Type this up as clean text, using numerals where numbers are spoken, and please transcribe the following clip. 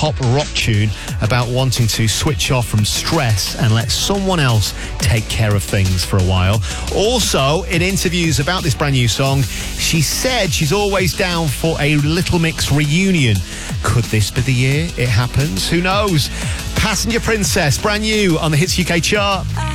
pop rock tune about wanting to switch off from stress and let someone else take care of things for a while. Also, in interviews about this brand new song, she said she's always down for a Little Mix reunion. Could this be the year it happens? Who knows? Passenger Princess, brand new on the Hits UK chart.